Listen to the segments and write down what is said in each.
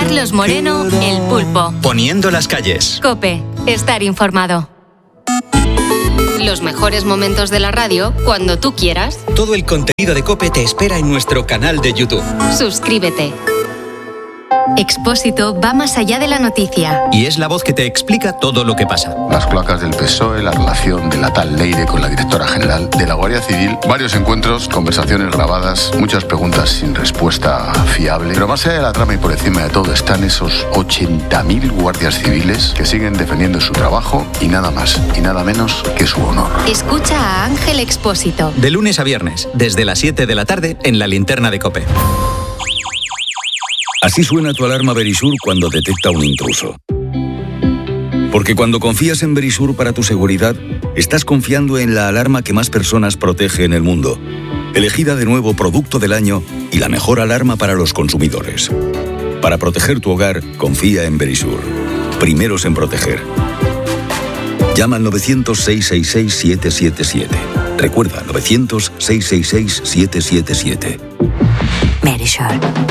Carlos Moreno, El Pulpo. Poniendo las calles. COPE. Estar informado. Los mejores momentos de la radio cuando tú quieras. Todo el contenido de COPE te espera en nuestro canal de YouTube. Suscríbete. Expósito va más allá de la noticia. Y es la voz que te explica todo lo que pasa. Las cloacas del PSOE, la relación de la tal Leire con la directora general de la Guardia Civil, varios encuentros, conversaciones grabadas, muchas preguntas sin respuesta fiable. Pero más allá de la trama y por encima de todo están esos 80.000 guardias civiles que siguen defendiendo su trabajo y nada más y nada menos que su honor. Escucha a Ángel Expósito. De lunes a viernes, desde las 7 de la tarde, en la linterna de COPE. Así suena tu alarma Verisur cuando detecta un intruso. Porque cuando confías en Verisur para tu seguridad, estás confiando en la alarma que más personas protege en el mundo. Elegida de nuevo Producto del Año y la mejor alarma para los consumidores. Para proteger tu hogar, confía en Verisur. Primeros en proteger. Llama al 900-666-777. Recuerda, 900-666-777. Verisur.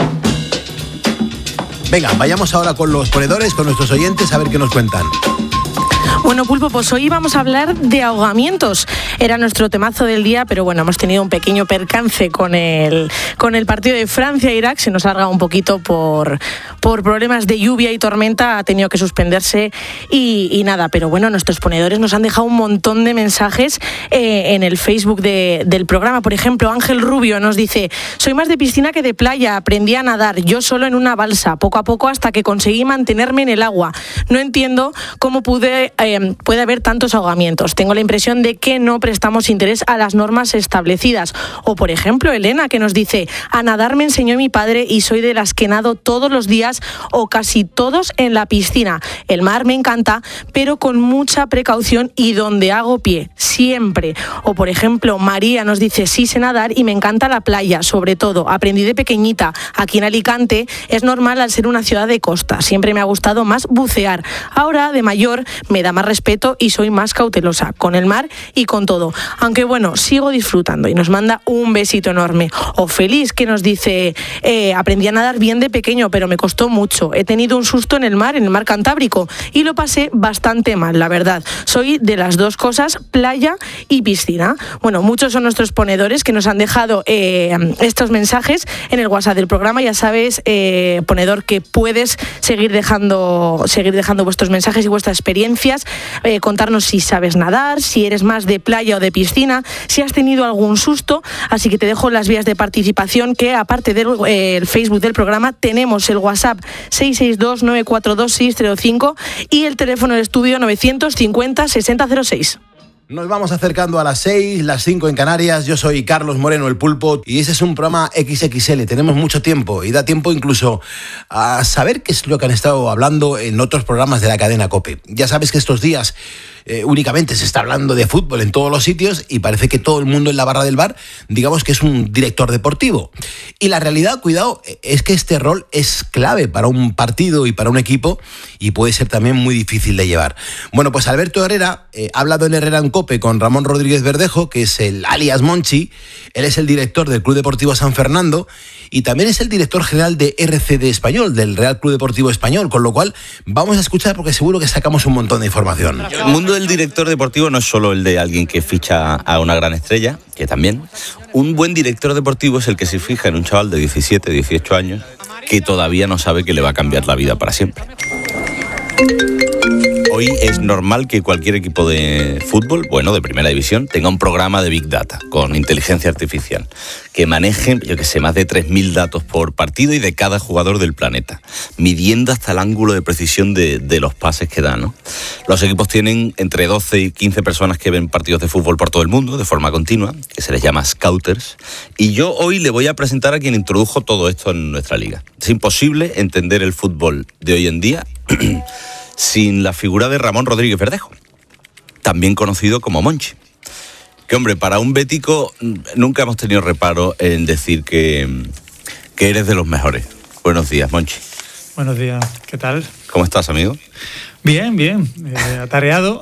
Venga, vayamos ahora con los ponedores, con nuestros oyentes, a ver qué nos cuentan. Bueno, Pulpo, pues hoy vamos a hablar de ahogamientos. Era nuestro temazo del día, pero bueno, hemos tenido un pequeño percance con el partido de Francia-Irak. Se nos ha alargado un poquito por problemas de lluvia y tormenta, ha tenido que suspenderse y nada. Pero bueno, nuestros ponedores nos han dejado un montón de mensajes en el Facebook del programa. Por ejemplo, Ángel Rubio nos dice: soy más de piscina que de playa, aprendí a nadar yo solo en una balsa, poco a poco hasta que conseguí mantenerme en el agua. No entiendo cómo puede haber tantos ahogamientos. Tengo la impresión de que no prestamos interés a las normas establecidas. O por ejemplo, Elena, que nos dice: a nadar me enseñó mi padre y soy de las que nado todos los días o casi todos en la piscina. El mar me encanta, pero con mucha precaución y donde hago pie, siempre. O por ejemplo, María nos dice: sí sé nadar y me encanta la playa, sobre todo. Aprendí de pequeñita. Aquí en Alicante es normal al ser una ciudad de costa. Siempre me ha gustado más bucear. Ahora, de mayor, me da más respeto y soy más cautelosa con el mar y con todo. Aunque bueno, sigo disfrutando y nos manda un besito enorme. O Feliz, que nos dice: aprendí a nadar bien de pequeño, pero me costó mucho. He tenido un susto en el mar Cantábrico, y lo pasé bastante mal, la verdad. Soy de las dos cosas, playa y piscina. Bueno, muchos son nuestros ponedores que nos han dejado estos mensajes en el WhatsApp del programa. Ya sabes, ponedor, que puedes seguir dejando vuestros mensajes y vuestras experiencias, contarnos si sabes nadar, si eres más de playa o de piscina, si has tenido algún susto. Así que te dejo las vías de participación, que aparte del Facebook del programa, tenemos el WhatsApp 662-942-605 y el teléfono del estudio 950-6006. Nos vamos acercando a las 6, las 5 en Canarias. Yo soy Carlos Moreno, El Pulpo, y ese es un programa XXL. Tenemos mucho tiempo y da tiempo incluso a saber qué es lo que han estado hablando en otros programas de la cadena COPE. Ya sabes que estos días únicamente se está hablando de fútbol en todos los sitios y parece que todo el mundo en la barra del bar, digamos que es un director deportivo. Y la realidad, cuidado, es que este rol es clave para un partido y para un equipo y puede ser también muy difícil de llevar. Bueno, pues Alberto Herrera ha hablado en Herrera en COPE con Ramón Rodríguez Verdejo, que es el alias Monchi. Él es el director del Club Deportivo San Fernando y también es el director general de RCD Español, del Real Club Deportivo Español, con lo cual vamos a escuchar porque seguro que sacamos un montón de información. El mundo del director deportivo no es solo el de alguien que ficha a una gran estrella, que también. Un buen director deportivo es el que se fija en un chaval de 17, 18 años que todavía no sabe que le va a cambiar la vida para siempre. Hoy es normal que cualquier equipo de fútbol, bueno, de primera división, tenga un programa de Big Data con inteligencia artificial que maneje, más de 3.000 datos por partido y de cada jugador del planeta, midiendo hasta el ángulo de precisión de los pases que dan, ¿no? Los equipos tienen entre 12 y 15 personas que ven partidos de fútbol por todo el mundo de forma continua, que se les llama scouters, y yo hoy le voy a presentar a quien introdujo todo esto en nuestra liga. Es imposible entender el fútbol de hoy en día sin la figura de Ramón Rodríguez Verdejo, también conocido como Monchi. Que hombre, para un bético nunca hemos tenido reparo en decir que eres de los mejores. Buenos días, Monchi. Buenos días, ¿qué tal? ¿Cómo estás, amigo? Bien, atareado,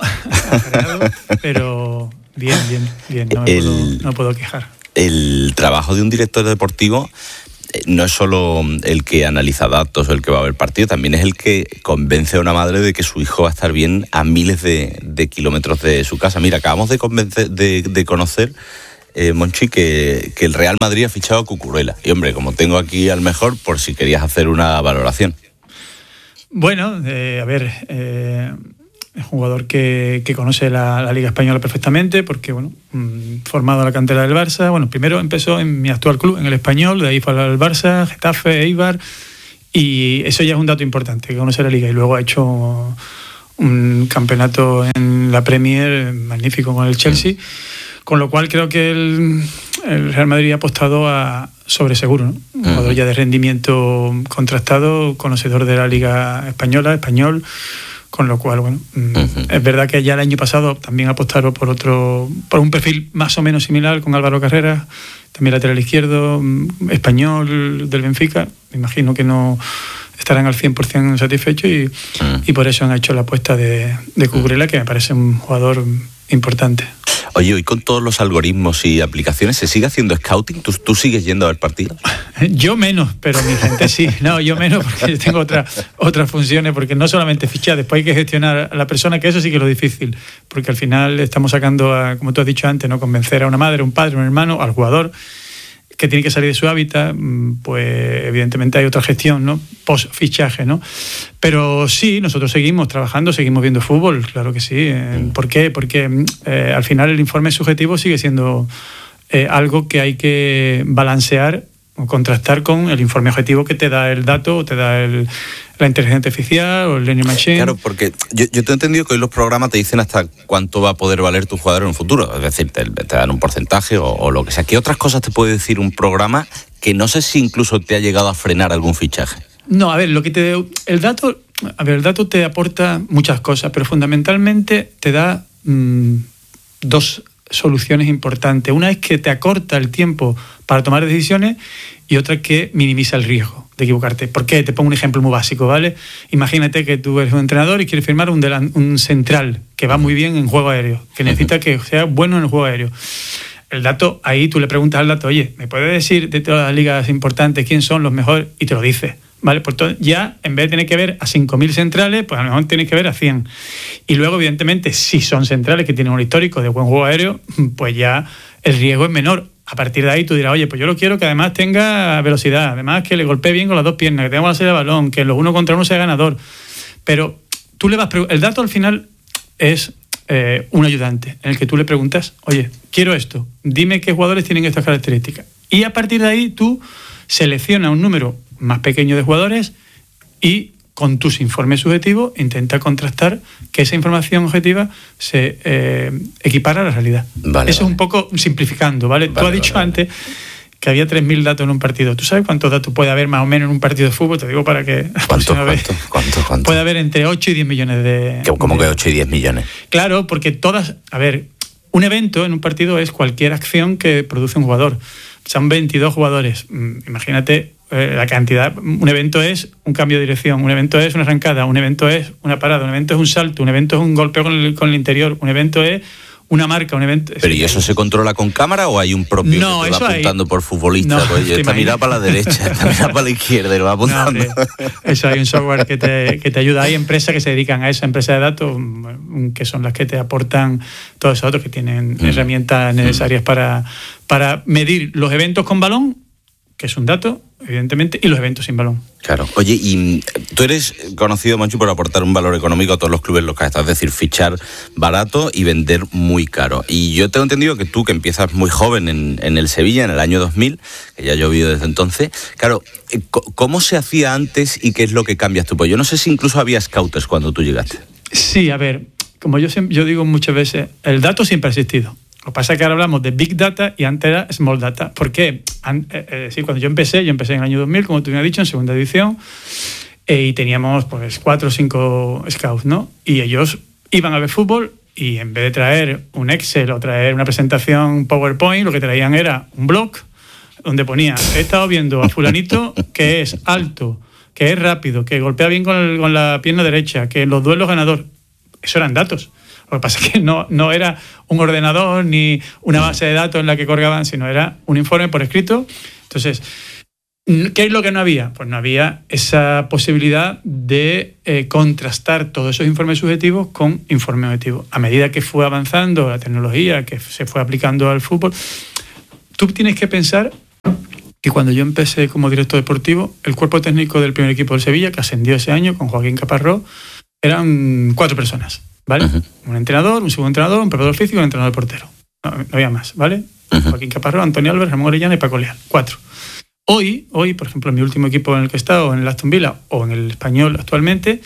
pero bien, no me puedo quejar. El trabajo de un director deportivo no es solo el que analiza datos o el que va a ver partido, también es el que convence a una madre de que su hijo va a estar bien a miles de kilómetros de su casa. Mira, acabamos de conocer, Monchi, que el Real Madrid ha fichado a Cucurella. Y hombre, como tengo aquí al mejor, por si querías hacer una valoración. Bueno, es un jugador que conoce la Liga Española perfectamente, porque, bueno, formado en la cantera del Barça. Bueno, primero empezó en mi actual club, en el Español, de ahí fue al Barça, Getafe, Eibar, y eso ya es un dato importante, que conoce la Liga. Y luego ha hecho un campeonato en la Premier magnífico con el Chelsea, con lo cual creo que el Real Madrid ha apostado sobre seguro, ¿no? Un jugador ya de rendimiento contrastado, conocedor de la Liga Española, español. Con lo cual, bueno, es verdad que ya el año pasado también apostaron por un perfil más o menos similar con Álvaro Carreras, también lateral izquierdo, español del Benfica. Me imagino que no estarán al 100% satisfechos y por eso han hecho la apuesta de Cucurella, que me parece un jugador importante. Oye, hoy con todos los algoritmos y aplicaciones, ¿se sigue haciendo scouting? ¿Tú sigues yendo a ver partidos? Yo menos, pero mi gente sí. No, yo menos porque yo tengo otras funciones, porque no solamente fichar, después hay que gestionar a la persona, que eso sí que es lo difícil, porque al final estamos sacando, como tú has dicho antes, ¿no? Convencer a una madre, un padre, un hermano, al jugador, que tiene que salir de su hábitat, pues evidentemente hay otra gestión, ¿no? Post fichaje, ¿no? Pero sí, nosotros seguimos trabajando, seguimos viendo fútbol, claro que sí. ¿Por qué? Porque al final el informe subjetivo sigue siendo algo que hay que balancear o contrastar con el informe objetivo que te da el dato, o te da la inteligencia artificial o el learning machine. Claro, porque yo te he entendido que hoy los programas te dicen hasta cuánto va a poder valer tu jugador en un futuro. Es decir, te dan un porcentaje o lo que sea. ¿Qué otras cosas te puede decir un programa que no sé si incluso te ha llegado a frenar algún fichaje? No, a ver, el dato te aporta muchas cosas, pero fundamentalmente te da dos soluciones importantes. Una es que te acorta el tiempo para tomar decisiones y otra que minimiza el riesgo de equivocarte. ¿Por qué? Te pongo un ejemplo muy básico, ¿vale? Imagínate que tú eres un entrenador y quieres firmar un central que va muy bien en juego aéreo, que necesita que sea bueno en el juego aéreo. El dato, ahí tú le preguntas al dato, oye, ¿me puedes decir de todas las ligas importantes quién son los mejores? Y te lo dice, ¿vale? Por todo, ya en vez de tener que ver a 5.000 centrales, pues a lo mejor tienes que ver a 100. Y luego, evidentemente, si son centrales que tienen un histórico de buen juego aéreo, pues ya el riesgo es menor. A partir de ahí tú dirás, oye, pues yo lo quiero que además tenga velocidad, además que le golpee bien con las dos piernas, que tenga la salida de balón, que en los 1 contra 1 sea ganador. Pero tú le vas el dato al final es un ayudante en el que tú le preguntas, oye, quiero esto, dime qué jugadores tienen estas características. Y a partir de ahí tú seleccionas un número más pequeño de jugadores y con tus informes subjetivos intenta contrastar que esa información objetiva se equipara a la realidad. Vale, eso es un poco simplificando, ¿vale? Tú has dicho antes que había 3.000 datos en un partido. ¿Tú sabes cuántos datos puede haber más o menos en un partido de fútbol? Te digo para que... ¿Cuánto? Puede haber entre 8 y 10 millones de... ¿Cómo que 8 y 10 millones? Claro, porque todas... A ver, un evento en un partido es cualquier acción que produce un jugador. Son 22 jugadores. Imagínate la cantidad. Un evento es un cambio de dirección, un evento es una arrancada, un evento es una parada, un evento es un salto, un evento es un golpeo con el interior, un evento es una marca, un evento... ¿Pero y eso se controla con cámara o hay un propio que te va apuntando por futbolista? No, oye, esta mira para la derecha, esta mira para la izquierda y lo va apuntando. No, eso hay un software que te ayuda. Hay empresas que se dedican a eso, empresas de datos, que son las que te aportan todos esos otros que tienen herramientas necesarias para medir los eventos con balón, que es un dato, evidentemente, y los eventos sin balón. Claro. Oye, y tú eres conocido, Monchi, por aportar un valor económico a todos los clubes en los que estás, es decir, fichar barato y vender muy caro. Y yo tengo entendido que tú, que empiezas muy joven en el Sevilla, en el año 2000, que ya ha llovido desde entonces, claro, ¿cómo se hacía antes y qué es lo que cambias tú? Pues yo no sé si incluso había scouters cuando tú llegaste. Sí, a ver, como yo digo muchas veces, el dato siempre ha existido. Lo que pasa es que ahora hablamos de Big Data y antes era Small Data. ¿Por qué? Cuando yo empecé en el año 2000, como tú me has dicho, en segunda edición, y teníamos pues 4 o 5 scouts, ¿no? Y ellos iban a ver fútbol y en vez de traer un Excel o traer una presentación PowerPoint, lo que traían era un blog donde ponía, he estado viendo a fulanito que es alto, que es rápido, que golpea bien con la pierna derecha, que en los duelos ganador. Eso eran datos. Lo que pasa es que no era un ordenador ni una base de datos en la que colgaban, sino era un informe por escrito. Entonces, ¿Qué es lo que no había? Pues no había esa posibilidad de contrastar todos esos informes subjetivos con informes objetivos. A medida que fue avanzando la tecnología, que se fue aplicando al fútbol, tú tienes que pensar que cuando yo empecé como director deportivo, el cuerpo técnico del primer equipo del Sevilla, que ascendió ese año con Joaquín Caparrós, eran 4 personas, ¿vale? Uh-huh. Un entrenador, un segundo entrenador, un preparador físico y un entrenador portero. No había más, ¿vale? Uh-huh. Joaquín Caparrós, Antonio Álvarez, Ramón Orellana y Paco Leal. 4. Hoy, por ejemplo, en mi último equipo en el que he estado, en el Aston Villa o en el Español actualmente,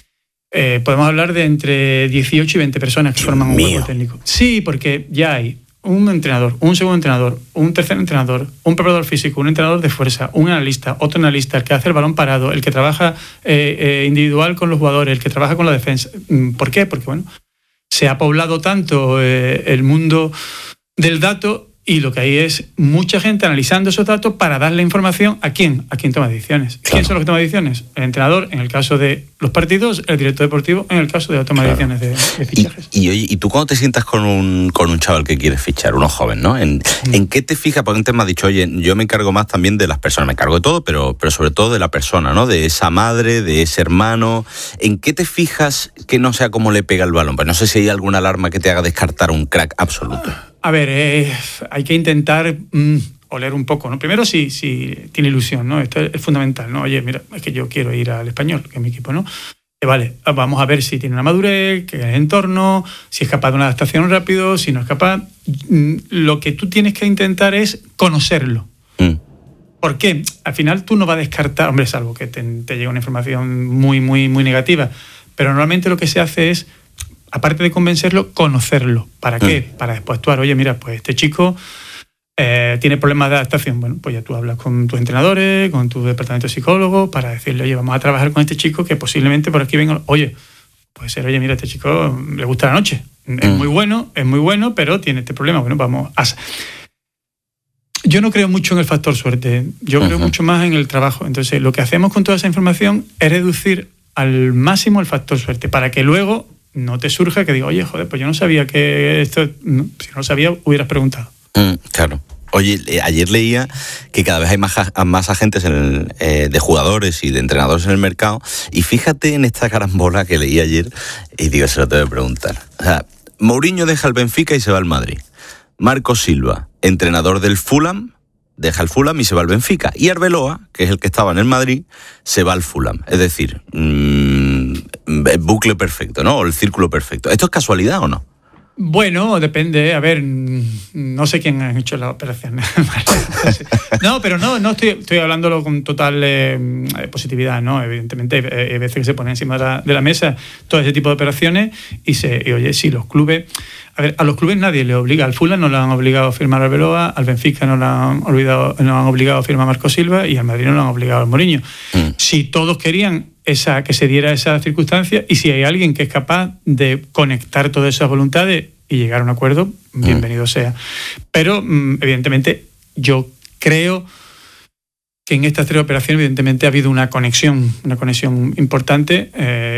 podemos hablar de entre 18 y 20 personas que forman un cuerpo técnico. Sí, porque ya hay un entrenador, un segundo entrenador, un tercer entrenador, un preparador físico, un entrenador de fuerza, un analista, otro analista, el que hace el balón parado, el que trabaja individual con los jugadores, el que trabaja con la defensa. ¿Por qué? Porque, bueno, se ha poblado tanto el mundo del dato y lo que hay es mucha gente analizando esos datos para darle información a quién toma decisiones. Claro. ¿Quién son los que toman decisiones? El entrenador, en el caso de los partidos, el director deportivo, en el caso de la toma de decisiones de fichajes. Y tú cuando te sientas con un chaval que quieres fichar, uno joven, ¿no? ¿En qué te fijas? Porque antes me has dicho, oye, yo me encargo más también de las personas, me encargo de todo, pero sobre todo de la persona, ¿no? De esa madre, de ese hermano. ¿En qué te fijas que no sea cómo le pega el balón? Pues no sé si hay alguna alarma que te haga descartar un crack absoluto. A ver, hay que intentar oler un poco, ¿no? Primero, si tiene ilusión, ¿no? Esto es fundamental, ¿no? Oye, mira, es que yo quiero ir al Español, que es mi equipo, ¿no? Vale, vamos a ver si tiene una madurez, que es el entorno, si es capaz de una adaptación rápido, si no es capaz. Lo que tú tienes que intentar es conocerlo. ¿Por qué? Al final tú no vas a descartar, hombre, salvo que te llegue una información muy, muy, muy negativa, pero normalmente lo que se hace es, aparte de convencerlo, conocerlo. ¿Para qué? Para después actuar. Oye, mira, pues este chico tiene problemas de adaptación. Bueno, pues ya tú hablas con tus entrenadores, con tu departamento de psicólogos, para decirle, oye, vamos a trabajar con este chico que posiblemente por aquí venga. Oye, puede ser, oye, mira, este chico le gusta la noche. Es muy bueno, pero tiene este problema. Bueno, vamos a... Yo no creo mucho en el factor suerte. Yo creo mucho más en el trabajo. Entonces, lo que hacemos con toda esa información es reducir al máximo el factor suerte, para que luego no te surja que diga, oye, joder, pues yo no sabía que esto... No, si no lo sabía, hubieras preguntado. Claro. Oye, ayer leía que cada vez hay más agentes de jugadores y de entrenadores en el mercado, y fíjate en esta carambola que leí ayer, y digo, se lo tengo que preguntar. O sea, Mourinho deja el Benfica y se va al Madrid. Marco Silva, entrenador del Fulham, deja el Fulham y se va al Benfica. Y Arbeloa, que es el que estaba en el Madrid, se va al Fulham. Es decir, el bucle perfecto, ¿no? O el círculo perfecto. ¿Esto es casualidad o no? Bueno, depende. A ver, no sé quién ha hecho la operación. No, pero no estoy hablándolo con total positividad, ¿no? Evidentemente hay veces que se pone encima de la mesa todo ese tipo de operaciones y oye, sí, los clubes... A ver, a los clubes nadie le obliga. Al Fulham no le han obligado a firmar a Arbeloa, al Benfica no le han obligado a firmar a Marco Silva y al Madrid no le han obligado a Mourinho. Si todos querían que se diera esa circunstancia y si hay alguien que es capaz de conectar todas esas voluntades y llegar a un acuerdo, bienvenido sea. Pero, evidentemente, yo creo que en estas 3 operaciones, evidentemente, ha habido una conexión importante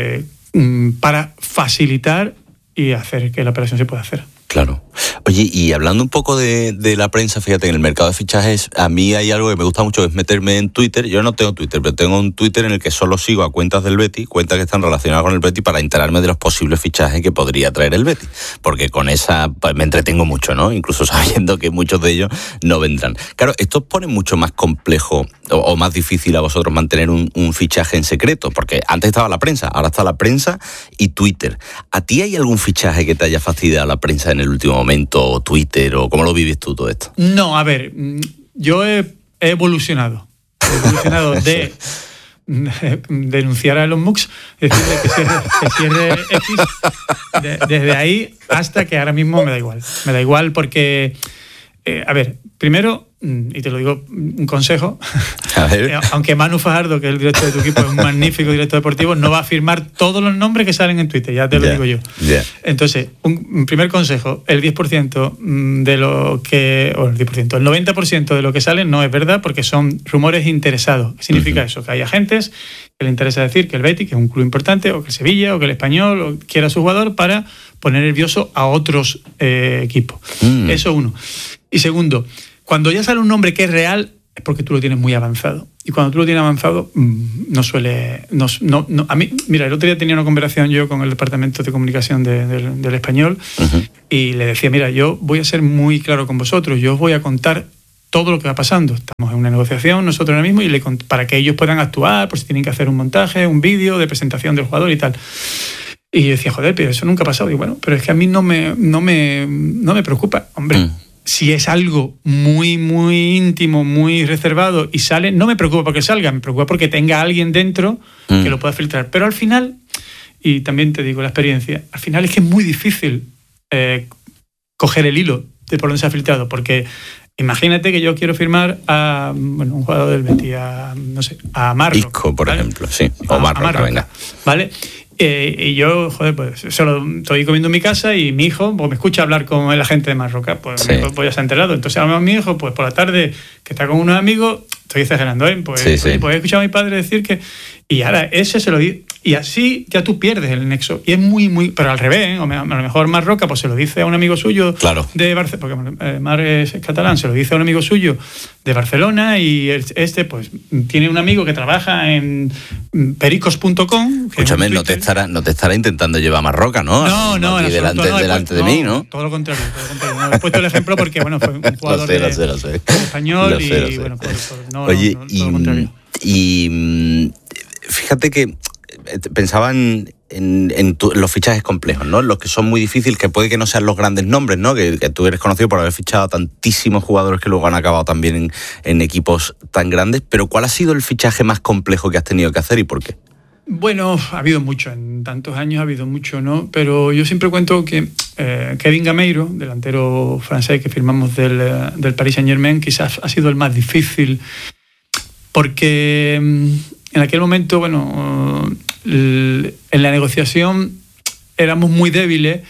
para facilitar y hacer que la operación se pueda hacer. Claro. Oye, y hablando un poco de la prensa, fíjate, en el mercado de fichajes, a mí hay algo que me gusta mucho, es meterme en Twitter. Yo no tengo Twitter, pero tengo un Twitter en el que solo sigo a cuentas del Betis, cuentas que están relacionadas con el Betis, para enterarme de los posibles fichajes que podría traer el Betis. Porque con esa pues, me entretengo mucho, ¿no? Incluso sabiendo que muchos de ellos no vendrán. Claro, esto pone mucho más complejo o más difícil a vosotros mantener un fichaje en secreto, porque antes estaba la prensa, ahora está la prensa y Twitter. ¿A ti hay algún fichaje que te haya fastidiado la prensa en el último momento, o Twitter, o cómo lo vives tú todo esto? No, a ver, yo he evolucionado. De denunciar a Elon Musk, decirle que cierre X, desde ahí hasta que ahora mismo me da igual. Me da igual porque, a ver, primero, y te lo digo, un consejo, aunque Manu Fajardo, que es el director de tu equipo, es un magnífico director deportivo, no va a firmar todos los nombres que salen en Twitter, ya te lo digo yo. Entonces, un primer consejo, el 10% de lo que, o el 10%, el 90% de lo que sale no es verdad, porque son rumores interesados. ¿Qué significa eso? Que hay agentes que le interesa decir que el Betis, que es un club importante, o que el Sevilla, o que el Español, o quiera a su jugador para poner nervioso a otros equipos. Eso uno. Y segundo, cuando ya sale un nombre que es real, es porque tú lo tienes muy avanzado. Y cuando tú lo tienes avanzado, no suele... a mí, mira, el otro día tenía una conversación yo con el departamento de comunicación del Español, y le decía, mira, yo voy a ser muy claro con vosotros, yo os voy a contar todo lo que va pasando. Estamos en una negociación nosotros ahora mismo para que ellos puedan actuar, por si tienen que hacer un montaje, un vídeo de presentación del jugador y tal. Y yo decía, joder, pero eso nunca ha pasado. Y bueno, pero es que a mí no me preocupa. Hombre, si es algo muy, muy íntimo, muy reservado y sale, no me preocupa porque salga, me preocupa porque tenga alguien dentro que lo pueda filtrar. Pero al final, y también te digo la experiencia, al final es que es muy difícil coger el hilo de por dónde se ha filtrado, porque imagínate que yo quiero firmar a un jugador del Betis, a Marroca. Isco, por ejemplo, sí. O Marroca, venga. ¿Vale? Y yo, joder, pues solo estoy comiendo en mi casa y mi hijo me escucha hablar con el agente de Marroca, pues mi hijo ya se ha enterado. Entonces a lo mejor mi hijo, pues por la tarde, que está con unos amigos, estoy exagerando, pues he escuchado a mi padre decir que... Y ahora ese se lo dice... Y así ya tú pierdes el nexo. Y es muy, muy... Pero al revés, a lo mejor Marroca pues se lo dice a un amigo suyo de Barcelona, porque Mar es catalán, se lo dice a un amigo suyo de Barcelona, y pues tiene un amigo que trabaja en pericos.com. Escúchame, no te estará intentando llevar a Marroca, ¿no? No, aquí delante de mí, ¿no? Todo lo contrario. No, he puesto el ejemplo porque, fue un jugador español y, bueno, Oye, todo lo contrario. Y fíjate que pensaba en los fichajes complejos, ¿no? Los que son muy difíciles, que puede que no sean los grandes nombres, ¿no? Que tú eres conocido por haber fichado a tantísimos jugadores que luego han acabado también en equipos tan grandes, pero ¿cuál ha sido el fichaje más complejo que has tenido que hacer y por qué? Bueno, ha habido mucho, en tantos años ha habido mucho, ¿no? Pero yo siempre cuento que Kevin Gameiro, delantero francés que firmamos del Paris Saint-Germain, quizás ha sido el más difícil, porque en aquel momento, en la negociación éramos muy débiles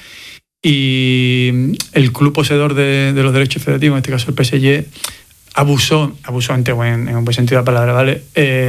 y el club poseedor de los derechos federativos, en este caso el PSG, abusó en un buen sentido de la palabra, ¿vale?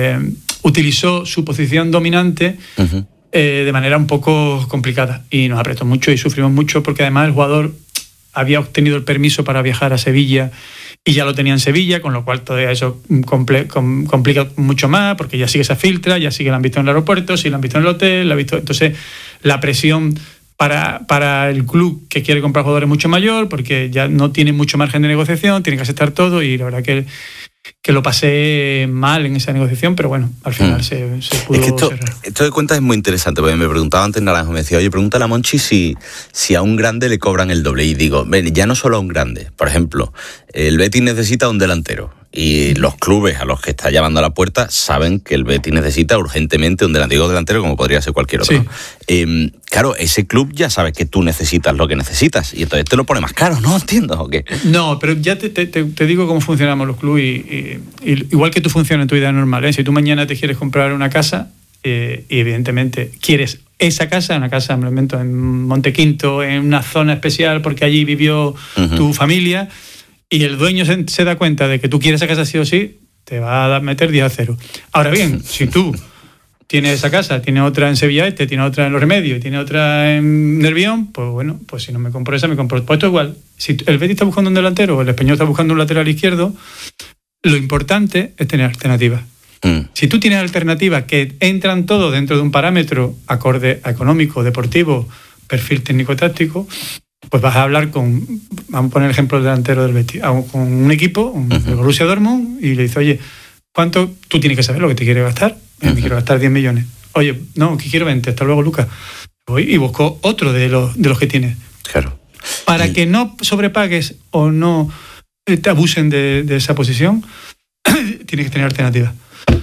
Utilizó su posición dominante de manera un poco complicada y nos apretó mucho y sufrimos mucho, porque además el jugador había obtenido el permiso para viajar a Sevilla y ya lo tenía en Sevilla, con lo cual todavía eso complica mucho más, porque ya sí que se filtra, ya sí que lo han visto en el aeropuerto, sí lo han visto en el hotel, lo han visto. Entonces la presión para el club que quiere comprar jugadores es mucho mayor, porque ya no tiene mucho margen de negociación, tiene que aceptar todo, y la verdad que lo pasé mal en esa negociación, pero bueno, al final se pudo cerrar. Esto de cuentas es muy interesante, porque me preguntaba antes Naranjo, me decía, oye, pregúntale a Monchi si a un grande le cobran el doble, y digo, ya no solo a un grande, por ejemplo, el Betis necesita un delantero, y los clubes a los que está llamando a la puerta saben que el Betis necesita urgentemente un delantero como podría ser cualquier otro. Sí. Claro, ese club ya sabe que tú necesitas lo que necesitas, y entonces te lo pone más caro, ¿no? ¿Entiendes o qué? No, pero ya te digo cómo funcionamos los clubes, y igual que tú funcionas en tu vida normal, ¿eh? Si tú mañana te quieres comprar una casa, y evidentemente quieres esa casa, una casa, me lo invento, en Montequinto, en una zona especial porque allí vivió tu familia, y el dueño se da cuenta de que tú quieres esa casa sí o sí, te va a meter 10 a 0. Ahora bien, si tú tienes esa casa, tienes otra en Sevilla tiene otra en Los Remedios y tiene otra en Nervión, pues bueno, pues si no me compro esa, me compro... Pues esto igual, si el Betis está buscando un delantero o el Español está buscando un lateral izquierdo, lo importante es tener alternativas. Si tú tienes alternativas que entran todos dentro de un parámetro acorde a económico, deportivo, perfil técnico-táctico, pues vas a hablar vamos a poner el ejemplo del delantero del Betis, con un equipo, el Borussia Dortmund, y le dice, oye, ¿cuánto? Tú tienes que saber lo que te quieres gastar. Me quiero gastar 10 millones. Oye, no, que quiero 20, hasta luego, Lucas. Voy y busco otro de los que tienes. Claro. Para que no sobrepagues o no te abusen de esa posición, tienes que tener alternativas.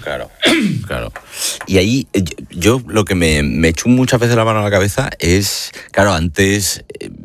Claro. Y ahí yo lo que me echó muchas veces la mano a la cabeza es, claro, antes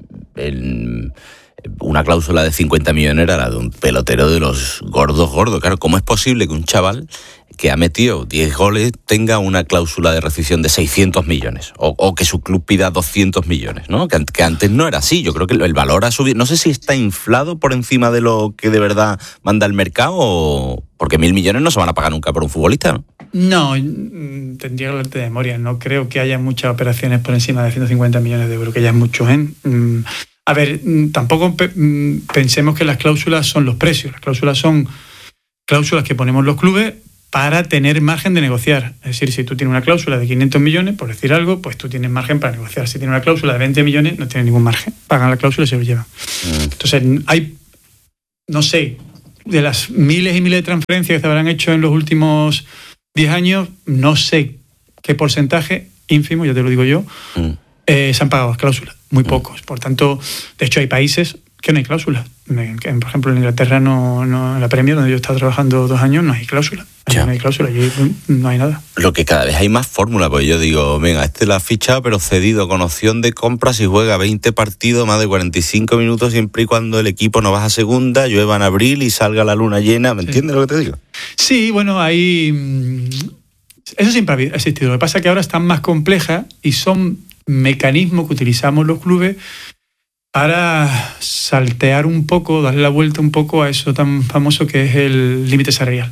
una cláusula de 50 millones era la de un pelotero de los gordos. Claro, ¿cómo es posible que un chaval que ha metido 10 goles tenga una cláusula de rescisión de 600 millones o que su club pida 200 millones, ¿no? Que antes no era así. Yo creo que el valor ha subido. No sé si está inflado por encima de lo que de verdad manda el mercado, porque 1.000 millones no se van a pagar nunca por un futbolista, ¿no? No, tendría que hablarte de memoria. No creo que haya muchas operaciones por encima de 150 millones de euros, que ya es mucho, ¿eh? A ver, tampoco pensemos que las cláusulas son los precios. Las cláusulas son cláusulas que ponemos los clubes para tener margen de negociar. Es decir, si tú tienes una cláusula de 500 millones, por decir algo, pues tú tienes margen para negociar. Si tienes una cláusula de 20 millones, no tienes ningún margen. Pagan la cláusula y se lo llevan. Entonces, hay, no sé, de las miles y miles de transferencias que se habrán hecho en los últimos 10 años, no sé qué porcentaje, ínfimo, ya te lo digo yo, se han pagado las cláusulas. Muy pocos. Por tanto, de hecho, hay países que no hay cláusulas. Por ejemplo, en Inglaterra, en la Premier, donde yo he estado trabajando 2 años, no hay cláusula. No hay cláusula, allí no hay nada. Lo que cada vez hay más fórmula, pues yo digo, venga, este lo ha fichado, pero cedido, con opción de compra, si juega 20 partidos, más de 45 minutos, siempre y cuando el equipo no baja a segunda, llueva en abril y salga la luna llena. ¿Me entiendes lo que te digo? Sí, bueno, hay... Eso siempre ha existido. Lo que pasa es que ahora están más complejas y son mecanismos que utilizamos los clubes para saltear un poco, darle la vuelta un poco a eso tan famoso que es el límite salarial.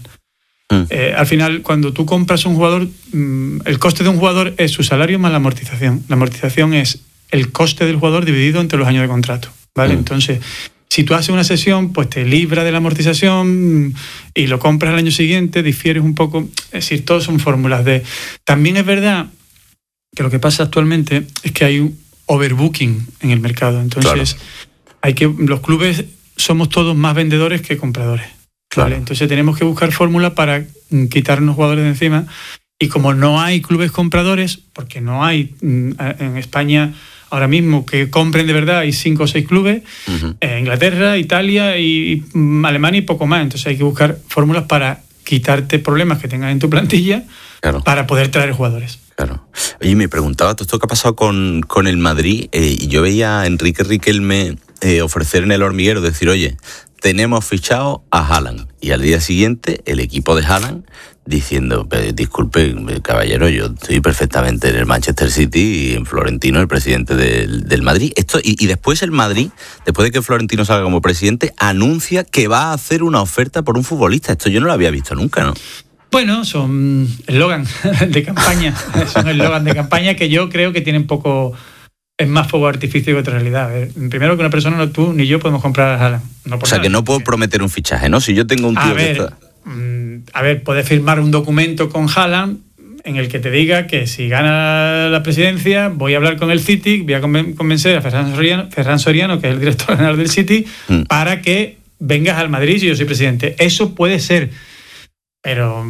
Al final, cuando tú compras un jugador, el coste de un jugador es su salario más la amortización. La amortización es el coste del jugador dividido entre los años de contrato, ¿vale? Entonces, si tú haces una cesión, pues te libra de la amortización y lo compras al año siguiente, difieres un poco. Es decir, todos son fórmulas de... También es verdad que lo que pasa actualmente es que hay un overbooking en el mercado. Entonces, los clubes somos todos más vendedores que compradores. ¿Vale? Entonces tenemos que buscar fórmulas para quitarnos jugadores de encima, y como no hay clubes compradores, porque no hay en España ahora mismo que compren de verdad, hay 5 o 6 clubes, Inglaterra, Italia y Alemania y poco más. Entonces hay que buscar fórmulas para quitarte problemas que tengas en tu plantilla para poder traer jugadores. Claro. Oye, me preguntaba todo esto que ha pasado con el Madrid, y yo veía a Enrique Riquelme ofrecer en El Hormiguero, decir, oye, tenemos fichado a Haaland, y al día siguiente el equipo de Haaland diciendo, disculpe caballero, yo estoy perfectamente en el Manchester City y en Florentino, el presidente del Madrid. Esto y después el Madrid, después de que Florentino salga como presidente, anuncia que va a hacer una oferta por un futbolista. Esto yo no lo había visto nunca, ¿no? Bueno, son eslogan de campaña. Son eslogan de campaña que yo creo que tienen poco... Es más fuego artificio que otra realidad. Primero, que una persona, no tú ni yo, podemos comprar a Haaland. No, o sea, que no puedo prometer un fichaje, ¿no? Si yo tengo un tío que está... A ver, puedes firmar un documento con Haaland en el que te diga que si gana la presidencia voy a hablar con el City, voy a convencer a Ferran Soriano, que es el director general del City, para que vengas al Madrid si yo soy presidente. Eso puede ser, pero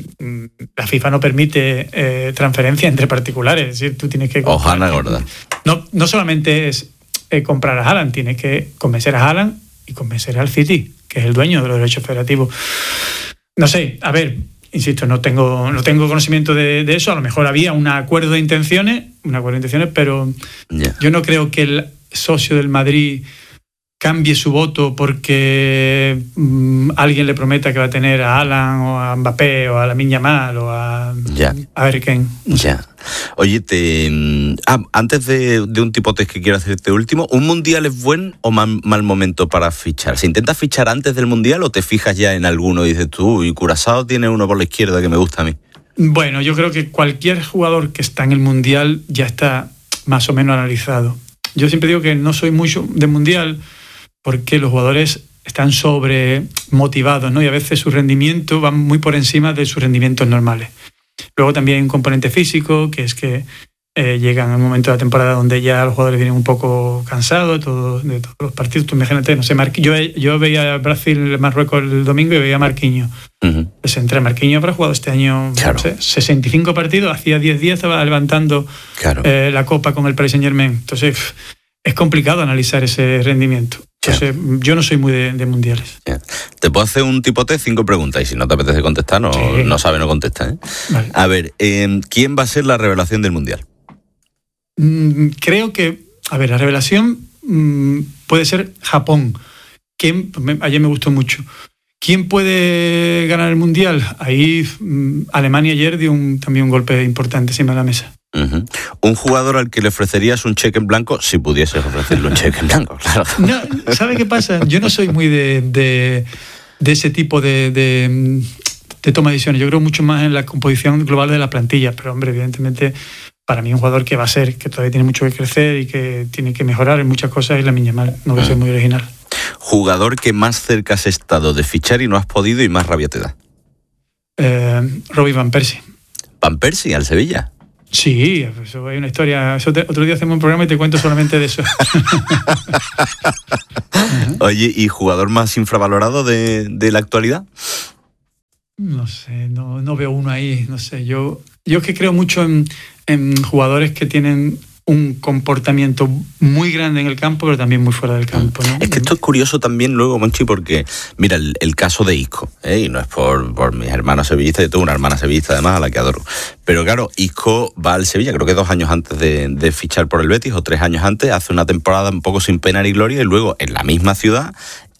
la FIFA no permite transferencia entre particulares. Es decir, tú tienes que... Ojana gorda. No solamente es comprar a Haaland, tienes que convencer a Haaland y convencer al City, que es el dueño de los derechos federativos. No sé, a ver, insisto, no tengo conocimiento de eso. A lo mejor había un acuerdo de intenciones, pero yo no creo que el socio del Madrid cambie su voto porque alguien le prometa que va a tener a Haaland o a Mbappé o a Lamine Yamal o a Harry Kane. No sé. Oye, antes de un tipo test que quiero hacerte último, ¿un mundial es buen o mal momento para fichar? ¿Se intenta fichar antes del mundial o te fijas ya en alguno y dices tú, y Curazao tiene uno por la izquierda que me gusta a mí? Bueno, yo creo que cualquier jugador que está en el mundial ya está más o menos analizado. Yo siempre digo que no soy mucho de mundial porque los jugadores están sobremotivados, ¿no? Y a veces su rendimiento va muy por encima de sus rendimientos normales. Luego también hay un componente físico, que es que llegan a un momento de la temporada donde ya los jugadores vienen un poco cansados de todos los partidos. Tú imagínate, no sé, yo veía a Brasil-Marruecos el domingo y veía a Marquinhos. Pues entre Marquinhos habrá jugado este año, no sé, 65 partidos, hacía 10 días estaba levantando la copa con el Paris Saint-Germain. Entonces es complicado analizar ese rendimiento. Entonces, yo no soy muy de mundiales. Te puedo hacer un tipo test, 5 preguntas, y si no te apetece contestar, no sabe, no contesta, ¿eh? Vale. A ver, ¿quién va a ser la revelación del mundial? Creo que, la revelación puede ser Japón. Ayer me gustó mucho. ¿Quién puede ganar el mundial? Ahí Alemania ayer dio también un golpe importante encima de la mesa. Un jugador al que le ofrecerías un cheque en blanco, si pudieses ofrecerle un cheque en blanco, claro. No, ¿sabe qué pasa? Yo no soy muy de ese tipo de toma de decisiones. Yo creo mucho más en la composición global de la plantilla, pero hombre, evidentemente para mí un jugador que todavía tiene mucho que crecer y que tiene que mejorar en muchas cosas es Lamine Yamal. No voy a ser muy original. jugador que más cerca has estado de fichar y no has podido y más rabia te da. Robin Van Persie. ¿Van Persie al Sevilla? Sí, eso hay una historia. Otro día hacemos un programa y te cuento solamente de eso. Oye, ¿y jugador más infravalorado de la actualidad? No sé, no veo uno ahí, no sé. Yo es que creo mucho en jugadores que tienen un comportamiento muy grande en el campo, pero también muy fuera del campo, ¿no? Es que esto es curioso también luego, Monchi, porque mira, el caso de Isco, y no es por mis hermanos sevillistas, yo tengo una hermana sevillista además a la que adoro, pero claro, Isco va al Sevilla, creo que 2 años antes de fichar por el Betis, o 3 años antes, hace una temporada un poco sin pena ni gloria, y luego en la misma ciudad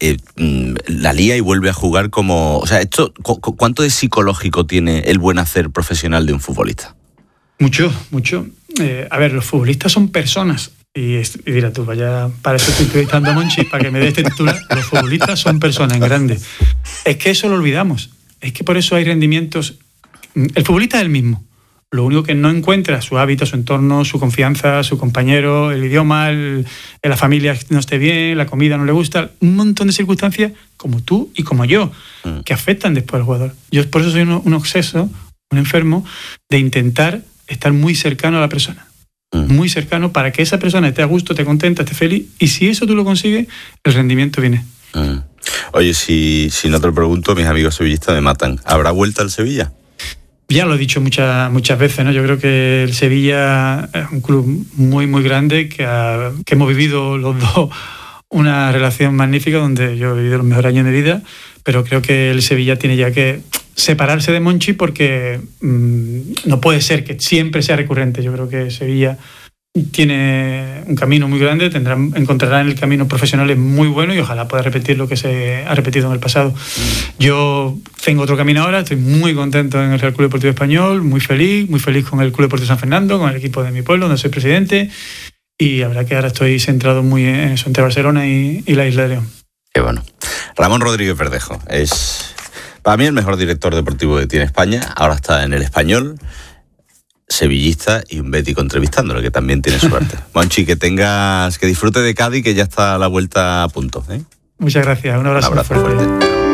la lía y vuelve a jugar como... O sea, esto, ¿cuánto de psicológico tiene el buen hacer profesional de un futbolista? Mucho. A ver, los futbolistas son personas. Y dirás tú, vaya, para eso estoy entrevistando a Monchi, para que me dé este titular. Los futbolistas son personas en grande. Es que eso lo olvidamos. Es que por eso hay rendimientos... El futbolista es el mismo. Lo único que no encuentra, su hábitat, su entorno, su confianza, su compañero, el idioma, la familia no esté bien, la comida no le gusta, un montón de circunstancias, como tú y como yo, que afectan después al jugador. Yo por eso soy un obseso, un enfermo, de intentar estar muy cercano a la persona. Muy cercano, para que esa persona esté a gusto, esté contenta, esté feliz, y si eso tú lo consigues, el rendimiento viene. Oye, si no te lo pregunto, mis amigos sevillistas me matan. ¿Habrá vuelta al Sevilla? Ya lo he dicho muchas veces, ¿no? Yo creo que el Sevilla es un club muy, muy grande, que hemos vivido los dos una relación magnífica, donde yo he vivido los mejores años de mi vida, pero creo que el Sevilla tiene ya que separarse de Monchi, porque no puede ser que siempre sea recurrente. Yo creo que Sevilla tiene un camino muy grande, encontrará en el camino profesionales muy buenos y ojalá pueda repetir lo que se ha repetido en el pasado. Yo tengo otro camino ahora, estoy muy contento en el Real Club Deportivo Español, muy feliz con el Club Deportivo San Fernando, con el equipo de mi pueblo, donde soy presidente, y la verdad que ahora estoy centrado muy en eso, entre Barcelona y la Isla de León. Qué bueno. Ramón Rodríguez Verdejo es, para mí, el mejor director deportivo que tiene España. Ahora está en el Español, sevillista y un bético entrevistándolo, que también tiene suerte. Monchi, que disfrute de Cádiz, que ya está a la vuelta a punto. Muchas gracias, un abrazo fuerte.